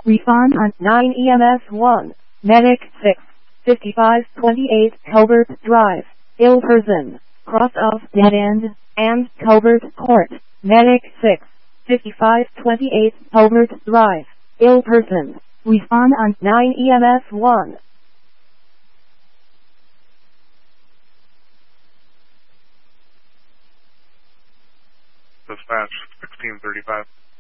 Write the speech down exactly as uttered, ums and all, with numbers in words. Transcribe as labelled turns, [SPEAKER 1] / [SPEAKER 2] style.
[SPEAKER 1] Refund on nine E M S one. Medic six. fifty-five twenty-eight Colbert Drive. Ill person. Cross of Dead End and Colbert Court. Medic six. fifty-five twenty-eight Colbert Drive. Ill person. Refund on nine E M S one.
[SPEAKER 2] Dispatch sixteen thirty-five.